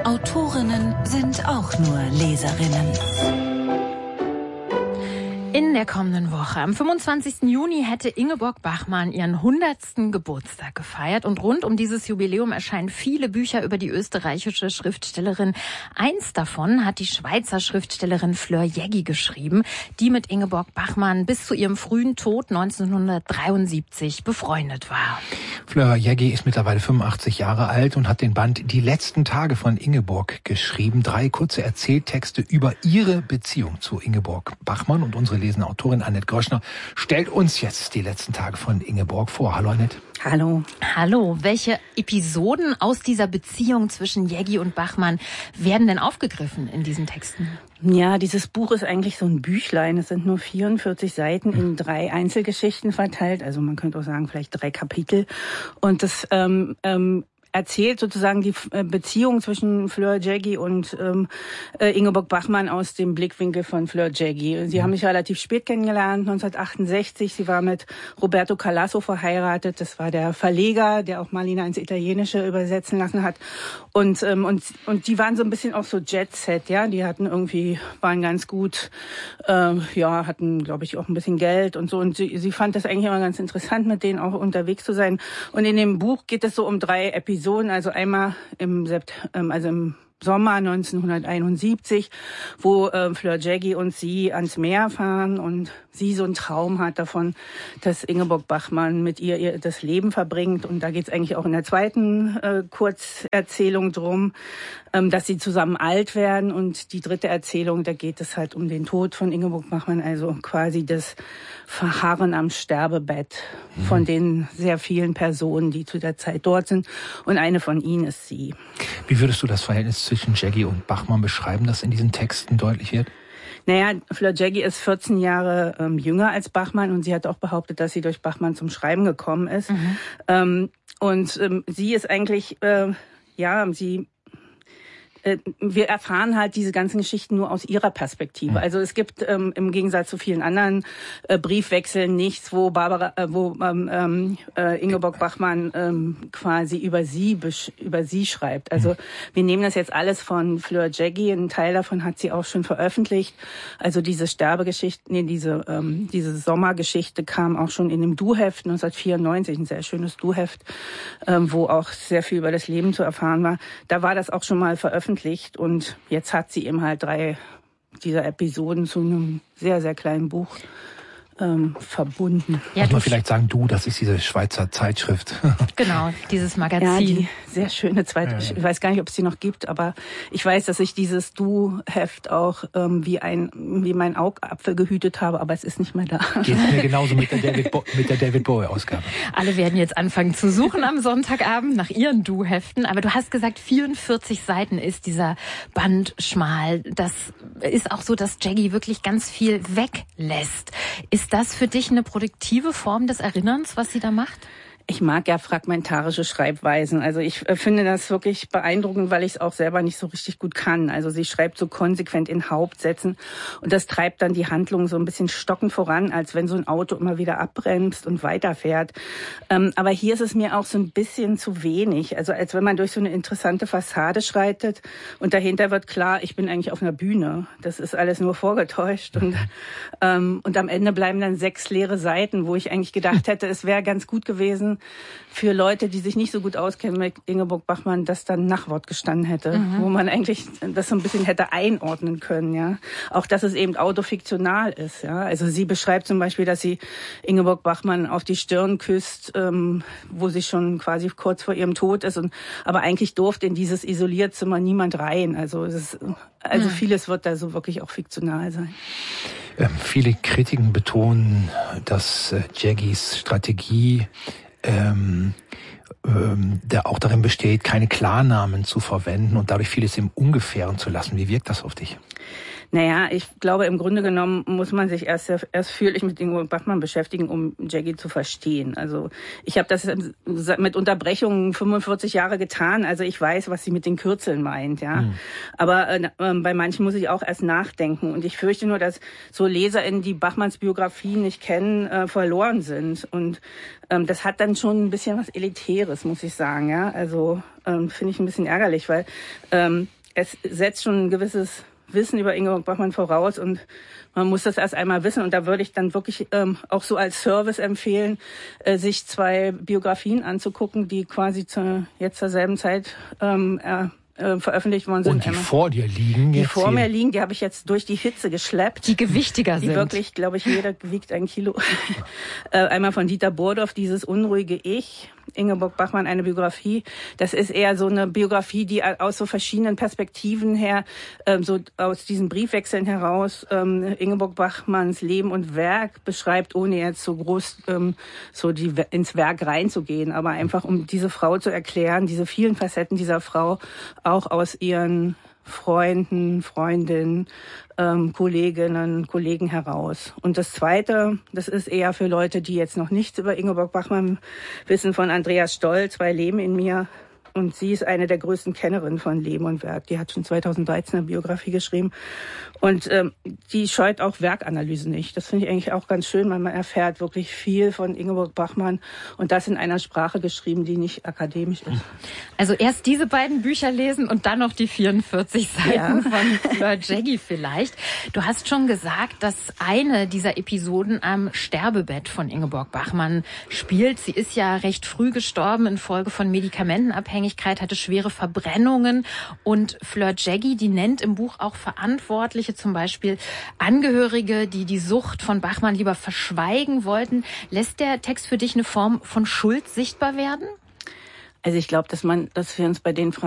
Autorinnen sind auch nur Leserinnen. In der kommenden Woche, am 25. Juni, hätte Ingeborg Bachmann ihren 100. Geburtstag gefeiert. Und rund um dieses Jubiläum erscheinen viele Bücher über die österreichische Schriftstellerin. Eins davon hat die Schweizer Schriftstellerin Fleur Jeggi geschrieben, die mit Ingeborg Bachmann bis zu ihrem frühen Tod 1973 befreundet war. Fleur Jeggi ist mittlerweile 85 Jahre alt und hat den Band Die letzten Tage von Ingeborg geschrieben. 3 kurze Erzähltexte über ihre Beziehung zu Ingeborg Bachmann. Und unsere lesende Autorin Annette Groschner stellt uns jetzt die letzten Tage von Ingeborg vor. Hallo Annette. Hallo. Hallo. Welche Episoden aus dieser Beziehung zwischen Jeggi und Bachmann werden denn aufgegriffen in diesen Texten? Ja, dieses Buch ist eigentlich so ein Büchlein. Es sind nur 44 Seiten in 3 Einzelgeschichten verteilt. Also man könnte auch sagen, vielleicht 3 Kapitel. Und das erzählt sozusagen die Beziehung zwischen Fleur Jeggi und Ingeborg Bachmann aus dem Blickwinkel von Fleur Jeggi. Sie haben sich relativ spät kennengelernt, 1968. Sie war mit Roberto Calasso verheiratet. Das war der Verleger, der auch Malina ins Italienische übersetzen lassen hat. Und die waren so ein bisschen auch so Jet-Set, ja. Die waren ganz gut, hatten, glaube ich, auch ein bisschen Geld und so. Und sie fand das eigentlich immer ganz interessant, mit denen auch unterwegs zu sein. Und in dem Buch geht es so um 3 Episoden. Also einmal im Sommer 1971, wo Fleur Jeggi und sie ans Meer fahren und sie so einen Traum hat davon, dass Ingeborg Bachmann mit ihr das Leben verbringt. Und da geht es eigentlich auch in der zweiten Kurzerzählung drum, dass sie zusammen alt werden. Und die dritte Erzählung, da geht es halt um den Tod von Ingeborg Bachmann, also quasi das Verharren am Sterbebett von den sehr vielen Personen, die zu der Zeit dort sind. Und eine von ihnen ist sie. Wie würdest du das Verhältnis zwischen Jeggi und Bachmann beschreiben, das in diesen Texten deutlich wird? Naja, Fleur Jeggi ist 14 Jahre jünger als Bachmann und sie hat auch behauptet, dass sie durch Bachmann zum Schreiben gekommen ist. Sie ist eigentlich, wir erfahren halt diese ganzen Geschichten nur aus ihrer Perspektive. Also es gibt im Gegensatz zu vielen anderen Briefwechseln nichts, wo Ingeborg Bachmann quasi über sie schreibt. Also wir nehmen das jetzt alles von Fleur Jeggi. Ein Teil davon hat sie auch schon veröffentlicht. Also diese diese Sommergeschichte kam auch schon in dem Du-Heft 1994, ein sehr schönes Du-Heft, wo auch sehr viel über das Leben zu erfahren war. Da war das auch schon mal veröffentlicht. Und jetzt hat sie eben halt 3 dieser Episoden zu einem sehr, sehr kleinen Buch verbunden. Ja, muss man vielleicht sagen, das ist diese Schweizer Zeitschrift. Genau, dieses Magazin. Ja, die sehr schöne zweite. Ich weiß gar nicht, ob es die noch gibt, aber ich weiß, dass ich dieses Du-Heft auch wie mein Augapfel gehütet habe, aber es ist nicht mehr da. Geht mir genauso mit der David Bowie-Ausgabe. Alle werden jetzt anfangen zu suchen am Sonntagabend nach ihren Du-Heften. Aber du hast gesagt, 44 Seiten ist dieser Band schmal. Das ist auch so, dass Jeggi wirklich ganz viel weglässt. Ist das für dich eine produktive Form des Erinnerns, was sie da macht? Ich mag ja fragmentarische Schreibweisen. Also ich finde das wirklich beeindruckend, weil ich es auch selber nicht so richtig gut kann. Also sie schreibt so konsequent in Hauptsätzen und das treibt dann die Handlung so ein bisschen stockend voran, als wenn so ein Auto immer wieder abbremst und weiterfährt. Aber hier ist es mir auch so ein bisschen zu wenig. Also als wenn man durch so eine interessante Fassade schreitet und dahinter wird klar, ich bin eigentlich auf einer Bühne. Das ist alles nur vorgetäuscht. Und am Ende bleiben dann 6 leere Seiten, wo ich eigentlich gedacht hätte, es wäre ganz gut gewesen, für Leute, die sich nicht so gut auskennen mit Ingeborg Bachmann, dass dann Nachwort gestanden hätte, wo man eigentlich das so ein bisschen hätte einordnen können, ja. Auch, dass es eben autofiktional ist, ja. Also sie beschreibt zum Beispiel, dass sie Ingeborg Bachmann auf die Stirn küsst, wo sie schon quasi kurz vor ihrem Tod ist aber eigentlich durfte in dieses Isolierzimmer niemand rein. Also vieles wird da so wirklich auch fiktional sein. Viele Kritiken betonen, dass Jeggis Strategie der auch darin besteht, keine Klarnamen zu verwenden und dadurch vieles im Ungefähren zu lassen. Wie wirkt das auf dich? Naja, ich glaube, im Grunde genommen muss man sich erst fühlig mit Ingeborg Bachmann beschäftigen, um Jeggi zu verstehen. Also ich habe das mit Unterbrechungen 45 Jahre getan. Also ich weiß, was sie mit den Kürzeln meint, ja. Aber bei manchen muss ich auch erst nachdenken. Und ich fürchte nur, dass so LeserInnen, die Bachmanns Biografie nicht kennen, verloren sind. Und das hat dann schon ein bisschen was Elitäres, muss ich sagen, ja. Also finde ich ein bisschen ärgerlich, weil es setzt schon ein gewisses Wissen über Ingeborg Bachmann voraus und man muss das erst einmal wissen. Und da würde ich dann wirklich auch so als Service empfehlen, sich 2 Biografien anzugucken, die quasi zur selben Zeit veröffentlicht worden sind. Und die vor dir liegen Die jetzt vor hier. mir liegen, die habe ich jetzt durch die Hitze geschleppt. Die gewichtiger sind. Die wirklich, glaube ich, jeder wiegt 1 Kilo. Einmal von Dieter Burdorf, dieses unruhige Ich. Ingeborg Bachmann, eine Biografie. Das ist eher so eine Biografie, die aus so verschiedenen Perspektiven her, so aus diesen Briefwechseln heraus, Ingeborg Bachmanns Leben und Werk beschreibt, ohne jetzt so groß ins Werk reinzugehen, aber einfach um diese Frau zu erklären, diese vielen Facetten dieser Frau, auch aus ihren Freunden, Freundinnen, Kolleginnen, Kollegen heraus. Und das Zweite, das ist eher für Leute, die jetzt noch nichts über Ingeborg Bachmann wissen, von Andreas Stoll, 2 Leben in mir. Und sie ist eine der größten Kennerinnen von Leben und Werk. Die hat schon 2013 eine Biografie geschrieben. Und die scheut auch Werkanalysen nicht. Das finde ich eigentlich auch ganz schön, weil man erfährt wirklich viel von Ingeborg Bachmann und das in einer Sprache geschrieben, die nicht akademisch ist. Also erst diese beiden Bücher lesen und dann noch die 44 Seiten von Fleur Jeggi vielleicht. Du hast schon gesagt, dass eine dieser Episoden am Sterbebett von Ingeborg Bachmann spielt. Sie ist ja recht früh gestorben infolge von Medikamentenabhängigkeit, hatte schwere Verbrennungen. Und Fleur Jeggi, die nennt im Buch auch Verantwortliche, zum Beispiel Angehörige, die die Sucht von Bachmann lieber verschweigen wollten. Lässt der Text für dich eine Form von Schuld sichtbar werden? Also ich glaube, dass wir uns bei den Fragen